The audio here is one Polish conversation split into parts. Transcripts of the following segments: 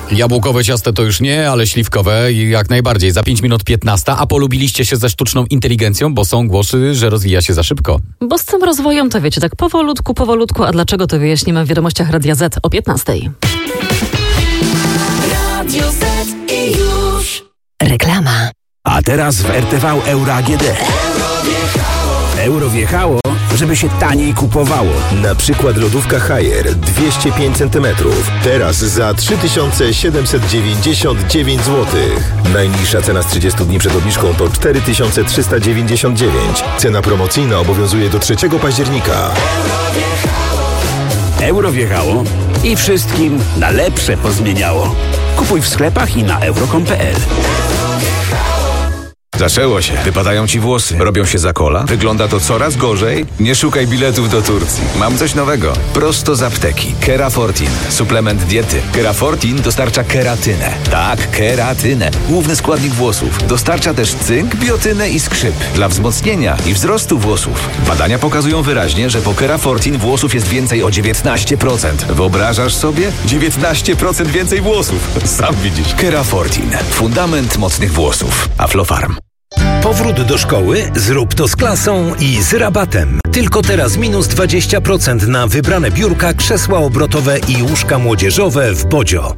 Jabłkowe ciasto to już nie, ale śliwkowe jak najbardziej. Za 5 minut 15. A polubiliście się ze sztuczną inteligencją, bo są głosy, że rozwija się za szybko. Bo z tym rozwojem to wiecie, tak powolutku, a dlaczego to wyjaśnimy w wiadomościach Radia Z o 15. Radio Z i już. Reklama. A teraz w RTV Euro AGD. Euro wjechało, żeby się taniej kupowało. Na przykład lodówka Haier 205 cm. Teraz za 3799 zł. Najniższa cena z 30 dni przed obniżką to 4399. Cena promocyjna obowiązuje do 3 października. Euro wjechało i wszystkim na lepsze pozmieniało. Kupuj w sklepach i na euro.com.pl. Zaczęło się. Wypadają ci włosy. Robią się za kola. Wygląda to coraz gorzej. Nie szukaj biletów do Turcji. Mam coś nowego. Prosto z apteki. Kerafortin. Suplement diety. Kerafortin dostarcza keratynę. Tak, keratynę. Główny składnik włosów. Dostarcza też cynk, biotynę i skrzyp. Dla wzmocnienia i wzrostu włosów. Badania pokazują wyraźnie, że po Kerafortin włosów jest więcej o 19%. Wyobrażasz sobie? 19% więcej włosów. Sam widzisz. Kerafortin. Fundament mocnych włosów. Aflofarm. Powrót do szkoły? Zrób to z klasą i z rabatem. Tylko teraz minus 20% na wybrane biurka, krzesła obrotowe i łóżka młodzieżowe w Bodzio.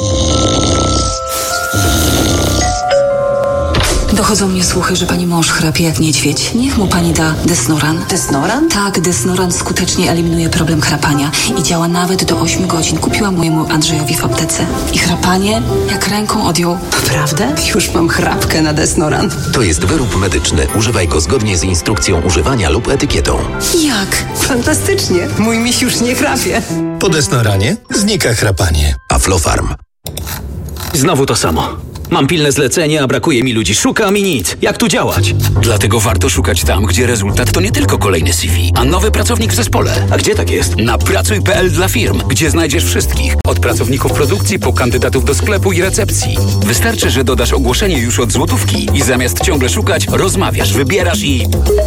Dochodzą mnie słuchy, że pani mąż chrapie jak niedźwiedź. Niech mu pani da Desnoran. Desnoran? Tak, Desnoran skutecznie eliminuje problem chrapania i działa nawet do 8 godzin. Kupiłam mojemu Andrzejowi w aptece. I chrapanie jak ręką odjął. Naprawdę? Już mam chrapkę na Desnoran. To jest wyrób medyczny. Używaj go zgodnie z instrukcją używania lub etykietą. Jak? Fantastycznie. Mój miś już nie chrapie. Po Desnoranie znika chrapanie. Aflofarm. Znowu to samo. Mam pilne zlecenie, a brakuje mi ludzi. Szukam i nic. Jak tu działać? Dlatego warto szukać tam, gdzie rezultat to nie tylko kolejny CV, a nowy pracownik w zespole. A gdzie tak jest? Na pracuj.pl dla firm, gdzie znajdziesz wszystkich. Od pracowników produkcji po kandydatów do sklepu i recepcji. Wystarczy, że dodasz ogłoszenie już od złotówki i zamiast ciągle szukać, rozmawiasz, wybierasz i...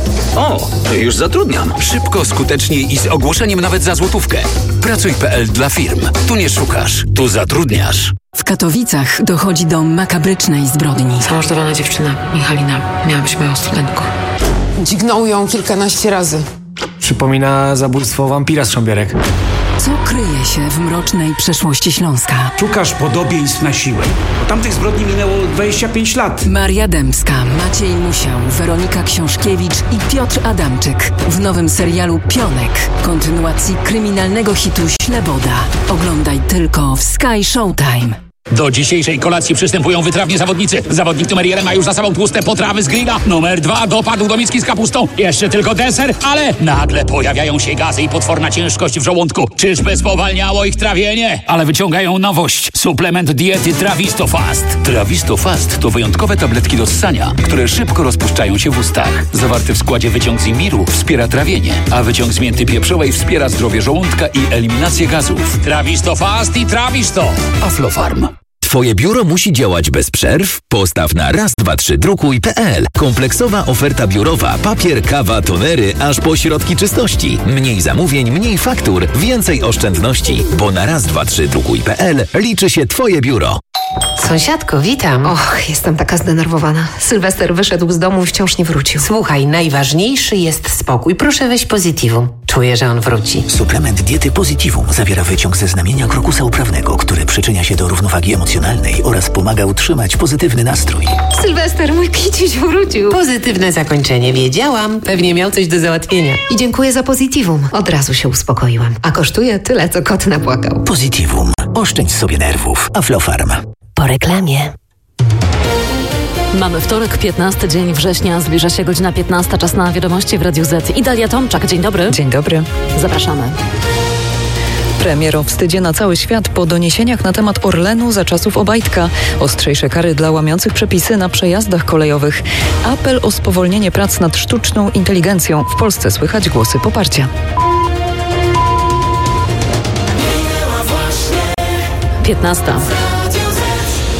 O, to już zatrudniam. Szybko, skutecznie i z ogłoszeniem nawet za złotówkę. Pracuj.pl dla firm. Tu nie szukasz, tu zatrudniasz. W Katowicach dochodzi do makabrycznej zbrodni. Zamordowana dziewczyna, Michalina, miała być moją studentką. Dźgnął ją kilkanaście razy. Przypomina zabójstwo wampira z Szambierek. Co kryje się w mrocznej przeszłości Śląska? Szukasz podobieństw na siłę. Od tamtych zbrodni minęło 25 lat. Maria Dębska, Maciej Musiał, Weronika Książkiewicz i Piotr Adamczyk w nowym serialu Pionek. Kontynuacji kryminalnego hitu Śleboda. Oglądaj tylko w Sky Showtime. Do dzisiejszej kolacji przystępują wytrawni zawodnicy. Zawodnik numer 1 ma już za sobą tłuste potrawy z grilla. Numer 2 dopadł do miski z kapustą. Jeszcze tylko deser, ale nagle pojawiają się gazy i potworna ciężkość w żołądku. Czyżby spowalniało ich trawienie? Ale wyciągają nowość. Suplement diety Trawisto Fast. Trawisto Fast to wyjątkowe tabletki do ssania, które szybko rozpuszczają się w ustach. Zawarty w składzie wyciąg z imbiru wspiera trawienie, a wyciąg z mięty pieprzowej wspiera zdrowie żołądka i eliminację gazów. Trawisto Fast i Trawisto. Aflofarm. Twoje biuro musi działać bez przerw? Postaw na raz-dwa-trzy-drukuj.pl. Kompleksowa oferta biurowa, papier, kawa, tonery, aż po środki czystości. Mniej zamówień, mniej faktur, więcej oszczędności. Bo na raz-dwa-trzy-drukuj.pl liczy się Twoje biuro. Sąsiadko, witam. Och, jestem taka zdenerwowana. Sylwester wyszedł z domu i wciąż nie wrócił. Słuchaj, najważniejszy jest spokój. Proszę weź Positivum. Czuję, że on wróci. Suplement diety Positivum zawiera wyciąg ze znamienia krokusa uprawnego, który przyczynia się do równowagi emocjonalnej oraz pomaga utrzymać pozytywny nastrój. Sylwester, mój kiciuś wrócił. Pozytywne zakończenie, wiedziałam. Pewnie miał coś do załatwienia. I dziękuję za Positivum. Od razu się uspokoiłam. A kosztuje tyle, co kot napłakał. Positivum. Oszczędź sobie nerwów. Aflofarm. Po reklamie. Mamy wtorek, 15 dzień września, zbliża się godzina 15, czas na wiadomości w Radiu Z. I Dalia Tomczak, dzień dobry. Dzień dobry. Zapraszamy. Premier o wstydzie na cały świat po doniesieniach na temat Orlenu za czasów Obajtka. Ostrzejsze kary dla łamiących przepisy na przejazdach kolejowych. Apel o spowolnienie prac nad sztuczną inteligencją. W Polsce słychać głosy poparcia. 15.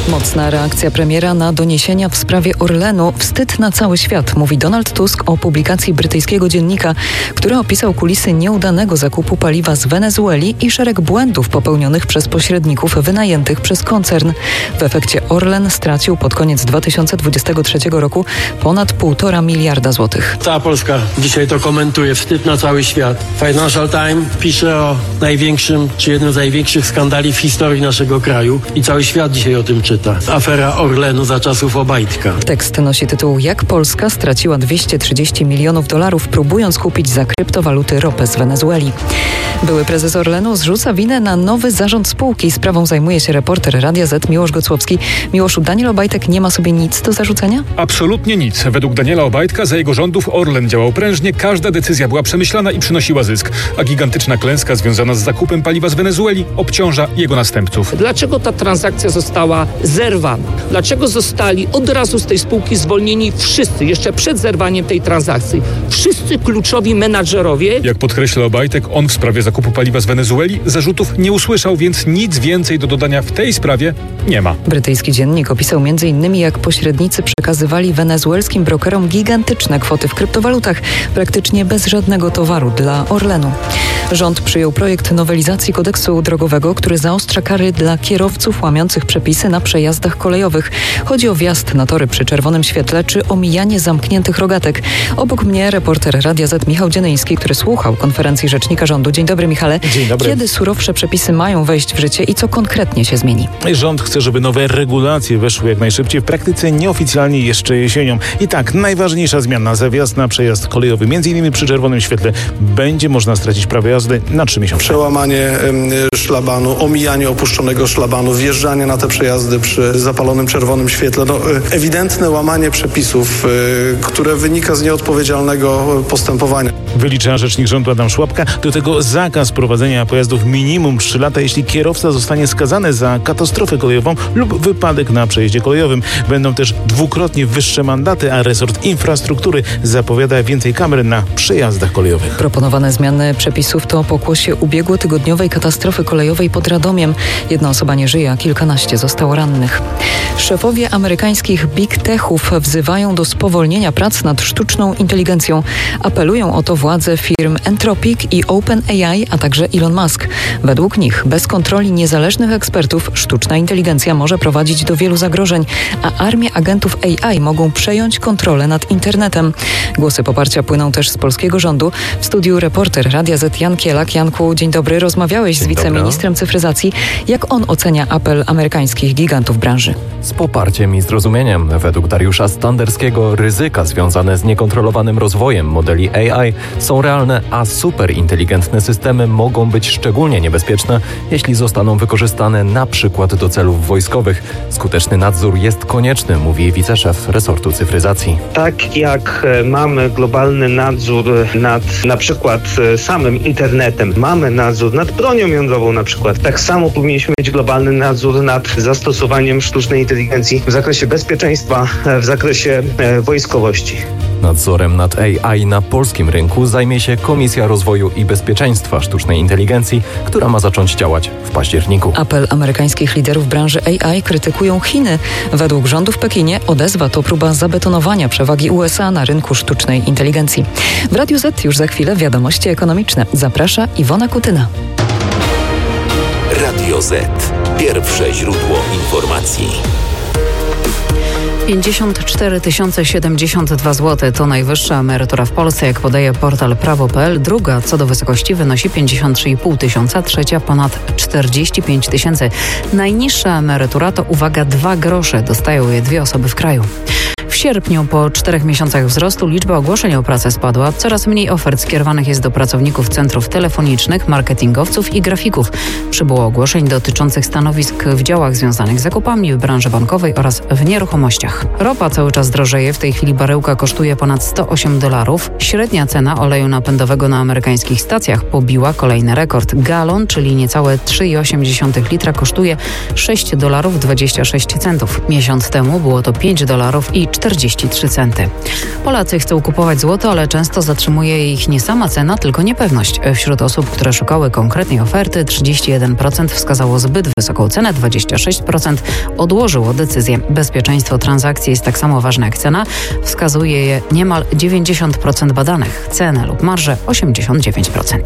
Mocna reakcja premiera na doniesienia w sprawie Orlenu. Wstyd na cały świat, mówi Donald Tusk o publikacji brytyjskiego dziennika, który opisał kulisy nieudanego zakupu paliwa z Wenezueli i szereg błędów popełnionych przez pośredników wynajętych przez koncern. W efekcie Orlen stracił pod koniec 2023 roku ponad 1,5 miliarda złotych. Cała Polska dzisiaj to komentuje. Wstyd na cały świat. Financial Times pisze o największym, czy jednym z największych skandali w historii naszego kraju i cały świat dzisiaj o tym czyta. Afera Orlenu za czasów Obajtka. Tekst nosi tytuł: Jak Polska straciła $230 milionów, próbując kupić za kryptowaluty ropę z Wenezueli. Były prezes Orlenu zrzuca winę na nowy zarząd spółki. Sprawą zajmuje się reporter Radia Z Miłosz Gocłowski. Miłoszu, Daniel Obajtek nie ma sobie nic do zarzucenia? Absolutnie nic. Według Daniela Obajtka za jego rządów Orlen działał prężnie, każda decyzja była przemyślana i przynosiła zysk, a gigantyczna klęska związana z zakupem paliwa z Wenezueli obciąża jego następców. Dlaczego ta transakcja została zerwana? Dlaczego zostali od razu z tej spółki zwolnieni wszyscy, jeszcze przed zerwaniem tej transakcji? Wszyscy kluczowi menadżerowie. Jak podkreśla Obajtek, on w sprawie zakupu paliwa z Wenezueli zarzutów nie usłyszał, więc nic więcej do dodania w tej sprawie nie ma. Brytyjski dziennik opisał m.in. jak pośrednicy przekazywali wenezuelskim brokerom gigantyczne kwoty w kryptowalutach, praktycznie bez żadnego towaru dla Orlenu. Rząd przyjął projekt nowelizacji kodeksu drogowego, który zaostrza kary dla kierowców łamiących przepisy na przejazdach kolejowych. Chodzi o wjazd na tory przy czerwonym świetle czy omijanie zamkniętych rogatek. Obok mnie reporter Radia Z Michał Dzienyński, który słuchał konferencji rzecznika rządu. Dzień dobry, Michale. Dzień dobry. Kiedy surowsze przepisy mają wejść w życie i co konkretnie się zmieni? Rząd chce, żeby nowe regulacje weszły jak najszybciej, w praktyce nieoficjalnie jeszcze jesienią. I tak, najważniejsza zmiana: za wjazd na przejazd kolejowy, m.in. przy czerwonym świetle, będzie można stracić prawo jazdy na 3 miesiące. Przełamanie szlabanu, omijanie opuszczonego szlabanu, wjeżdżanie na te przejazdy przy zapalonym czerwonym świetle. Ewidentne łamanie przepisów, które wynika z nieodpowiedzialnego postępowania. Wylicza rzecznik rządu Adam Szłapka. Do tego zakaz prowadzenia pojazdów minimum 3 lata, jeśli kierowca zostanie skazany za katastrofę kolejową lub wypadek na przejeździe kolejowym. Będą też dwukrotnie wyższe mandaty, a resort infrastruktury zapowiada więcej kamer na przejazdach kolejowych. Proponowane zmiany przepisów to pokłosie ubiegłotygodniowej katastrofy kolejowej pod Radomiem. 1 osoba nie żyje, a kilkanaście zostało rannych. Szefowie amerykańskich big techów wzywają do spowolnienia prac nad sztuczną inteligencją. Apelują o to władze firm Anthropic i OpenAI, a także Elon Musk. Według nich bez kontroli niezależnych ekspertów sztuczna inteligencja może prowadzić do wielu zagrożeń, a armie agentów AI mogą przejąć kontrolę nad internetem. Głosy poparcia płyną też z polskiego rządu. W studiu reporter Radia Z Jan Kielak. Janku, dzień dobry. Rozmawiałeś z wiceministrem cyfryzacji. Jak on ocenia apel amerykańskich gigantów branży? Z poparciem i zrozumieniem. Według Dariusza Standerskiego ryzyka związane z niekontrolowanym rozwojem modeli AI są realne, a superinteligentne systemy mogą być szczególnie niebezpieczne, jeśli zostaną wykorzystane na przykład do celów wojskowych. Skuteczny nadzór jest konieczny, mówi wiceszef resortu cyfryzacji. Tak jak mamy globalny nadzór nad na przykład samym internetem, mamy nadzór nad bronią jądrową na przykład, tak samo powinniśmy mieć globalny nadzór nad zastosowaniem sztucznej inteligencji w zakresie bezpieczeństwa, w zakresie wojskowości. Nadzorem nad AI na polskim rynku zajmie się Komisja Rozwoju i Bezpieczeństwa Sztucznej Inteligencji, która ma zacząć działać w październiku. Apel amerykańskich liderów branży AI krytykują Chiny. Według rządu w Pekinie odezwa to próba zabetonowania przewagi USA na rynku sztucznej inteligencji. W Radiu Z już za chwilę wiadomości ekonomiczne. Zaprasza Iwona Kutyna. Radio Z. Pierwsze źródło informacji. 54 072 zł to najwyższa emerytura w Polsce, jak podaje portal prawo.pl. Druga co do wysokości wynosi 53,5 tysiąca, trzecia ponad 45 tysięcy. Najniższa emerytura to, uwaga, 2 grosze. Dostają je 2 osoby w kraju. W sierpniu, po 4 miesiącach wzrostu, liczba ogłoszeń o pracę spadła. Coraz mniej ofert skierowanych jest do pracowników centrów telefonicznych, marketingowców i grafików. Przybyło ogłoszeń dotyczących stanowisk w działach związanych z zakupami, w branży bankowej oraz w nieruchomościach. Ropa cały czas drożeje. W tej chwili baryłka kosztuje ponad $108. Średnia cena oleju napędowego na amerykańskich stacjach pobiła kolejny rekord. Galon, czyli niecałe 3,8 litra, kosztuje $6,26. Miesiąc temu było to $5,40. 43 centy. Polacy chcą kupować złoto, ale często zatrzymuje ich nie sama cena, tylko niepewność. Wśród osób, które szukały konkretnej oferty, 31% wskazało zbyt wysoką cenę, 26% odłożyło decyzję. Bezpieczeństwo transakcji jest tak samo ważne jak cena. Wskazuje je niemal 90% badanych. Cenę lub marżę 89%.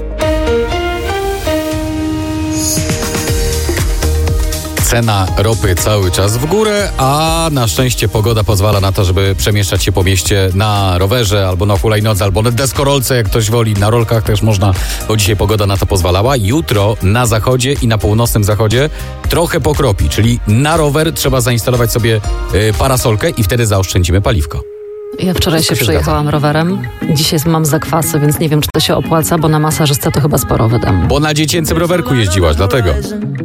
Cena ropy cały czas w górę, a na szczęście pogoda pozwala na to, żeby przemieszczać się po mieście na rowerze, albo na hulajnodze, albo na deskorolce, jak ktoś woli. Na rolkach też można, bo dzisiaj pogoda na to pozwalała. Jutro na zachodzie i na północnym zachodzie trochę pokropi, czyli na rower trzeba zainstalować sobie parasolkę i wtedy zaoszczędzimy paliwko. Ja wczoraj się przejechałam rowerem. Dzisiaj mam zakwasy, więc nie wiem, czy to się opłaca, bo na masażystę to chyba sporo wydam. Bo na dziecięcym rowerku jeździłaś, dlatego.